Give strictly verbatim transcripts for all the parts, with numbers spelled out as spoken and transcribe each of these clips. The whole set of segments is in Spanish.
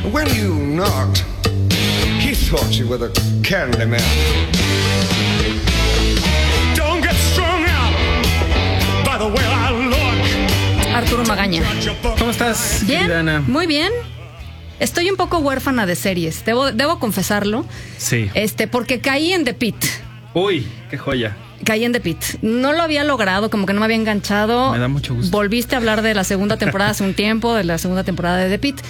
When you knocked, he thought you were the candy man. Don't get strung out by the way I look. Arturo Magaña. ¿Cómo estás, Bien, querida Ana? muy bien. Estoy un poco huérfana de series, debo, debo confesarlo. Sí. Este, porque caí en The Pitt. Uy, qué joya. Caí en The Pitt. No lo había logrado, como que no me había enganchado. Me da mucho gusto. Volviste a hablar de la segunda temporada hace un tiempo, de la segunda temporada de The Pitt.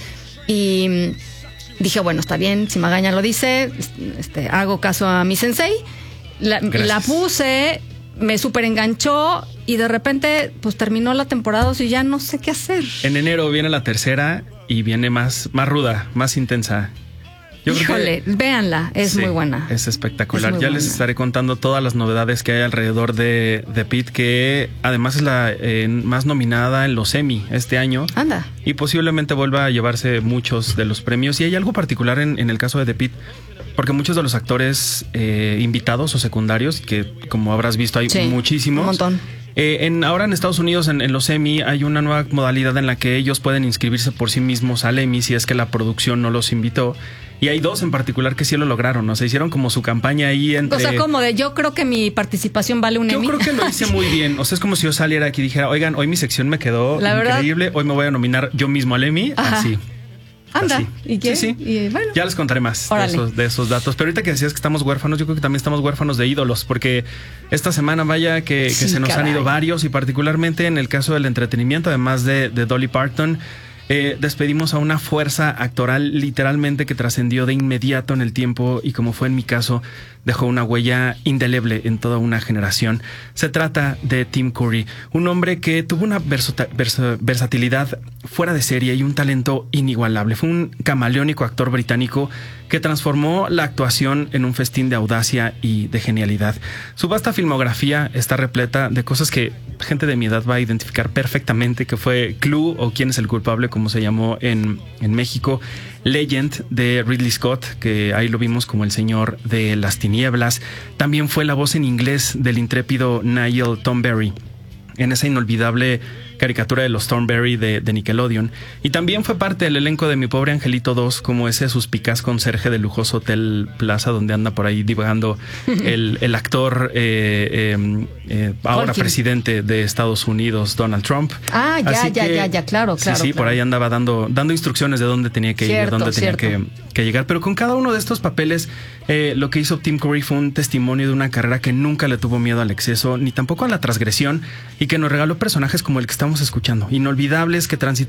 Y dije, bueno, está bien, si Magaña lo dice, este, hago caso a mi sensei. La, la puse, me súper enganchó y de repente, pues terminó la temporada y ya no sé qué hacer. En enero viene la tercera y viene más, más ruda, más intensa. Yo Híjole, creo que, véanla, es sí, muy buena. Es espectacular. Es muy ya buena. les estaré contando todas las novedades que hay alrededor de The Pitt, que además es la eh, más nominada en los Emmy este año. Anda. Y posiblemente vuelva a llevarse muchos de los premios. Y hay algo particular en, en el caso de The Pitt, porque muchos de los actores eh, invitados o secundarios, que como habrás visto hay Sí, muchísimos. un montón. Eh, en, ahora en Estados Unidos, en, en los Emmy, hay una nueva modalidad en la que ellos pueden inscribirse por sí mismos al Emmy si es que la producción no los invitó. Y hay dos en particular que sí lo lograron, ¿no? Se hicieron como su campaña ahí entre... O sea, como de yo creo que mi participación vale un Yo Emmy. creo que lo hice muy bien. O sea, es como si yo saliera aquí y dijera, oigan, hoy mi sección me quedó La verdad. increíble, hoy me voy a nominar yo mismo al Emmy. Ajá. Así. Anda. Así. ¿Y qué? Sí, sí. Y, bueno. Ya les contaré más de Órale. esos, de esos datos. Pero ahorita que decías que estamos huérfanos, yo creo que también estamos huérfanos de ídolos, porque esta semana vaya que, que Sí, se nos caray. han ido varios, y particularmente en el caso del entretenimiento, además de, de Dolly Parton, eh, despedimos a una fuerza actoral literalmente que trascendió de inmediato en el tiempo y, como fue en mi caso, dejó una huella indeleble en toda una generación. Se trata de Tim Curry, un hombre que tuvo una versata- versa- versatilidad fuera de serie y un talento inigualable. Fue un camaleónico actor británico que transformó la actuación en un festín de audacia y de genialidad. Su vasta filmografía está repleta de cosas que gente de mi edad va a identificar perfectamente, que fue Clue, o Quién es el culpable, como se llamó en, en México, Legend de Ridley Scott, que ahí lo vimos como el señor de las tinieblas. También fue la voz en inglés del intrépido Niall Thornberry en esa inolvidable caricatura de los Thornberry de, de Nickelodeon. Y también fue parte del elenco de Mi Pobre Angelito dos, como ese suspicaz conserje del lujoso Hotel Plaza, donde anda por ahí divagando el, el actor eh, eh, eh, ahora Colkin. presidente de Estados Unidos, Donald Trump. Ah, ya, Así ya, que- ya, ya, claro, claro. Sí, sí, claro. por ahí andaba dando, dando instrucciones de dónde tenía que Cierto, ir, dónde tenía cierto. que, que llegar. Pero con cada uno de estos papeles, eh, lo que hizo Tim Curry fue un testimonio de una carrera que nunca le tuvo miedo al exceso, ni tampoco a la transgresión, y que nos regaló personajes como el que estamos escuchando, inolvidables, que transitaron